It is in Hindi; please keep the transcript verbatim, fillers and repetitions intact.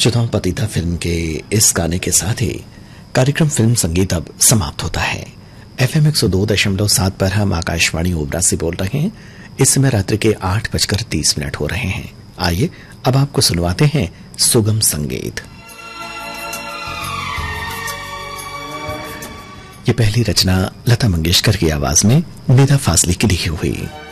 श्रोताओं, पतिता फिल्म के इस गाने के साथ ही कार्यक्रम फिल्म संगीत अब समाप्त होता है। एफएम एक सौ दो दशमलव सात पर हम आकाशवाणी ओबरा से बोल रहे हैं। इस समय रात्रि के आठ बजकर तीस मिनट हो रहे हैं। आइए अब आपको सुनवाते हैं सुगम संगीत। ये पहली रचना लता मंगेशकर की आवाज में निदा फाजली की लिखी हुई।